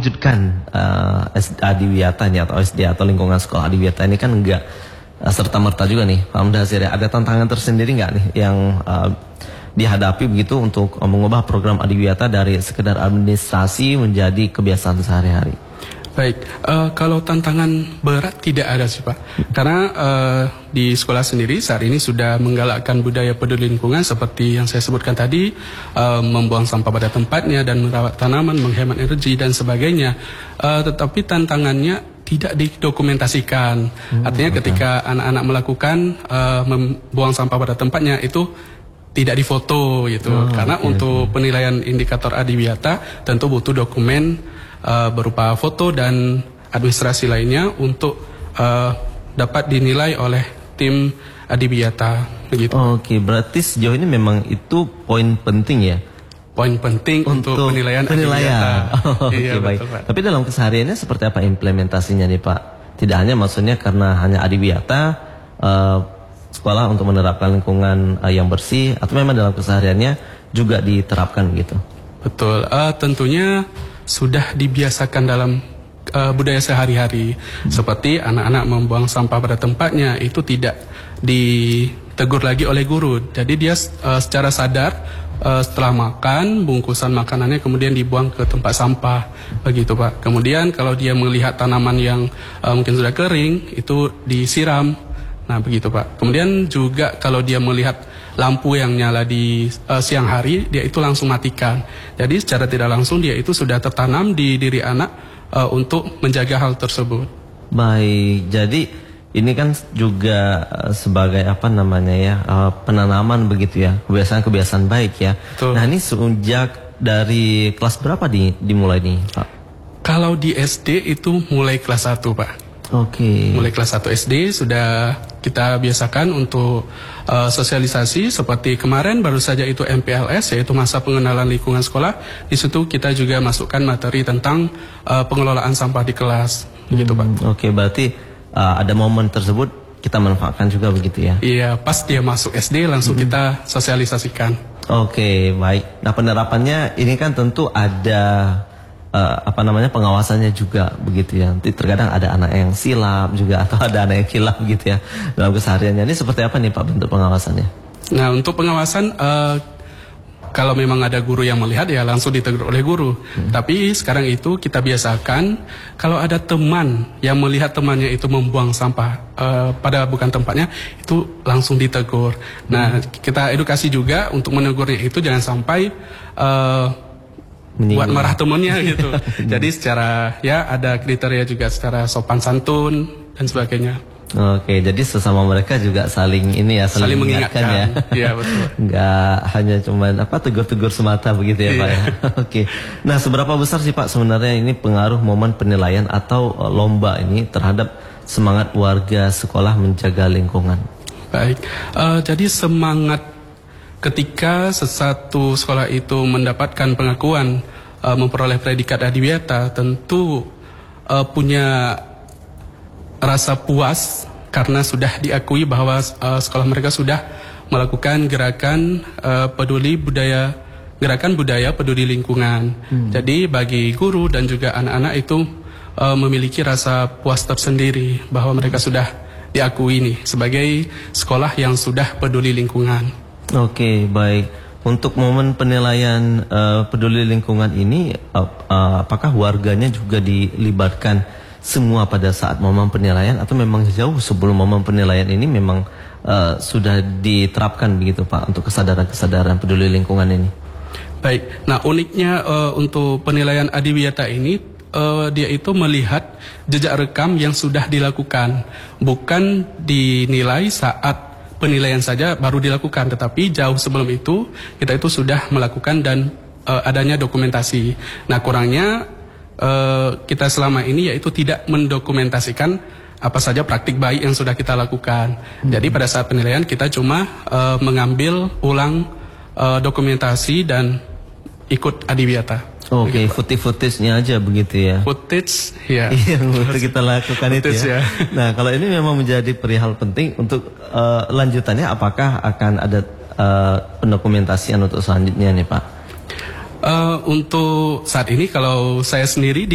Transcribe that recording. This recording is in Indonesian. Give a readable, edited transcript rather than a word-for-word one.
lanjutkan Adiwiyata nih atau SD atau lingkungan sekolah Adiwiyata ini kan enggak serta-merta juga nih Pak Mudhasir ya. Ada tantangan tersendiri nggak nih yang dihadapi begitu untuk mengubah program Adiwiyata dari sekedar administrasi menjadi kebiasaan sehari-hari? Baik, kalau tantangan berat tidak ada sih Pak. Karena di sekolah sendiri saat ini sudah menggalakkan budaya peduli lingkungan seperti yang saya sebutkan tadi, membuang sampah pada tempatnya dan merawat tanaman, menghemat energi dan sebagainya. Tetapi tantangannya tidak didokumentasikan. Artinya ketika anak-anak melakukan membuang sampah pada tempatnya itu tidak difoto gitu. Karena untuk penilaian indikator Adiwiyata tentu butuh dokumen berupa foto dan administrasi lainnya untuk dapat dinilai oleh tim Adiwiyata begitu. Oke, berarti sejauh ini memang itu poin penting ya. Poin penting untuk penilaian Adiwiyata. Iya, baik. Betul, Pak. Tapi dalam kesehariannya seperti apa implementasinya nih Pak? Tidak hanya maksudnya karena hanya Adiwiyata sekolah untuk menerapkan lingkungan yang bersih, atau memang dalam kesehariannya juga diterapkan gitu? Betul, tentunya sudah dibiasakan dalam budaya sehari-hari. Seperti anak-anak membuang sampah pada tempatnya itu tidak ditegur lagi oleh guru. Jadi dia secara sadar setelah makan bungkusan makanannya kemudian dibuang ke tempat sampah begitu Pak. Kemudian kalau dia melihat tanaman yang mungkin sudah kering itu disiram. Nah begitu Pak. Kemudian juga kalau dia melihat lampu yang nyala di siang hari, dia itu langsung matikan. Jadi secara tidak langsung dia itu sudah tertanam di diri anak untuk menjaga hal tersebut. Baik, jadi ini kan juga sebagai apa namanya ya, penanaman begitu ya, kebiasaan-kebiasaan baik ya. Betul. Nah ini sejak dari kelas berapa dimulai nih Pak? Kalau di SD itu mulai kelas 1 Pak. Oke. Mulai kelas 1 SD sudah kita biasakan untuk sosialisasi seperti kemarin baru saja itu MPLS yaitu masa pengenalan lingkungan sekolah. Di situ kita juga masukkan materi tentang pengelolaan sampah di kelas, begitu Pak. Oke, berarti ada momen tersebut kita manfaatkan juga begitu ya? Iya, pas dia masuk SD langsung kita sosialisasikan. Oke, baik. Nah penerapannya ini kan tentu ada pengawasannya juga begitu ya. Terkadang ada anak yang silap juga atau ada anak yang kilap gitu ya dalam kesehariannya. Ini seperti apa nih Pak bentuk pengawasannya? Nah untuk pengawasan kalau memang ada guru yang melihat ya langsung ditegur oleh guru. Tapi sekarang itu kita biasakan kalau ada teman yang melihat temannya itu membuang sampah pada bukan tempatnya itu langsung ditegur. Nah kita edukasi juga untuk menegurnya itu jangan sampai buat marah temennya gitu. Jadi secara ya ada kriteria juga secara sopan santun dan sebagainya. Oke, jadi sesama mereka juga saling ini ya, saling mengingatkan ya. Iya betul. Enggak hanya cuman tegur-tegur semata begitu ya Pak ya. Oke. Nah, seberapa besar sih Pak sebenarnya ini pengaruh momen penilaian atau lomba ini terhadap semangat warga sekolah menjaga lingkungan? Baik. Jadi semangat ketika satu sekolah itu mendapatkan pengakuan memperoleh predikat Adiwiyata tentu punya rasa puas karena sudah diakui bahwa sekolah mereka sudah melakukan gerakan gerakan budaya peduli lingkungan. Jadi bagi guru dan juga anak-anak itu memiliki rasa puas tersendiri bahwa mereka sudah diakui nih sebagai sekolah yang sudah peduli lingkungan. Oke, baik. Untuk momen penilaian peduli lingkungan ini, apakah warganya juga dilibatkan semua pada saat momen penilaian atau memang jauh sebelum momen penilaian ini memang sudah diterapkan begitu Pak untuk kesadaran-kesadaran peduli lingkungan ini? Baik, nah uniknya untuk penilaian Adiwiyata ini dia itu melihat jejak rekam yang sudah dilakukan, bukan dinilai saat penilaian saja baru dilakukan, tetapi jauh sebelum itu kita itu sudah melakukan dan adanya dokumentasi. Nah kurangnya kita selama ini yaitu tidak mendokumentasikan apa saja praktik baik yang sudah kita lakukan. Jadi pada saat penilaian kita cuma mengambil ulang dokumentasi dan ikut Adiwiyata. Oke, footage-nya aja begitu ya. Footage, ya. Yang kita lakukan itu ya. Nah, kalau ini memang menjadi perihal penting untuk lanjutannya, apakah akan ada pendokumentasian untuk selanjutnya nih Pak? Untuk saat ini kalau saya sendiri